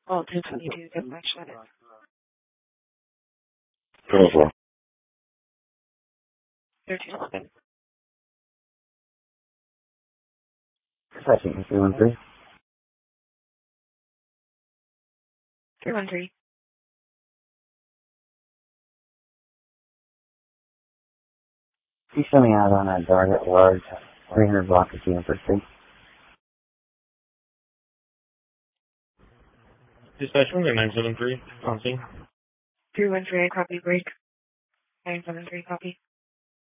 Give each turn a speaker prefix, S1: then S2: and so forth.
S1: Oh, 1022, get my shut it.
S2: 24.
S1: 1311.
S2: Second, 313.
S1: 313.
S2: He's coming out on that target large 300 block of University.
S3: Dispatch 973, on scene.
S1: 313, copy break. 973, copy.